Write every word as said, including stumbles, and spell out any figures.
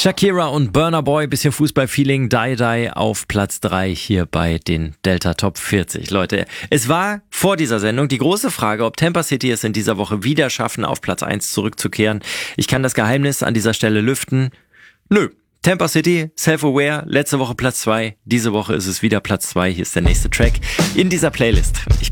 Shakira und Burna Boy, bisschen Fußball-Feeling, Die Die auf Platz drei hier bei den Delta Top vierzig. Leute, es war vor dieser Sendung die große Frage, ob Tampa City es in dieser Woche wieder schaffen, auf Platz eins zurückzukehren. Ich kann das Geheimnis an dieser Stelle lüften. Nö. Tampa City, Self-Aware, letzte Woche Platz zwei, diese Woche ist es wieder Platz zwei. Hier ist der nächste Track in dieser Playlist. Ich